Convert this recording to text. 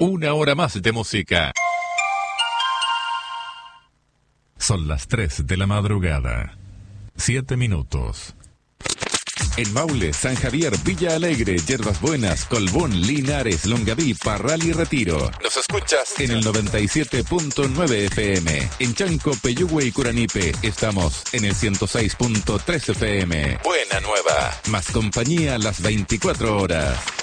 Una hora más de música. Son las 3 de la madrugada. 7 minutos. En Maule, San Javier, Villa Alegre, Yerbas Buenas, Colbún, Linares, Longaví, Parral y Retiro. Nos escuchas en el 97.9 FM. En Chanco, Peyúgue y Curanipe estamos en el 106.3 FM. Buena Nueva, más compañía las 24 horas.